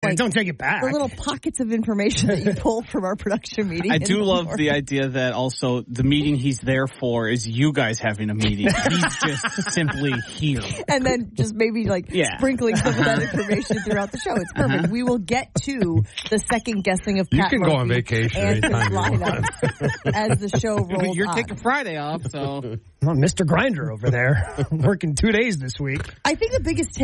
Like, don't take it back. The little pockets of information that you pull from our production meeting. I do love the idea that also the meeting he's there for is you guys having a meeting. He's just simply here. And then just maybe sprinkling some of that information throughout the show. It's perfect. We will get to the second guessing of Pat You can Murphy go on vacation and his anytime you lineup as the show rolls You're on. taking Friday off, so. Well, Mr. Grinder over there working 2 days this week. I think the biggest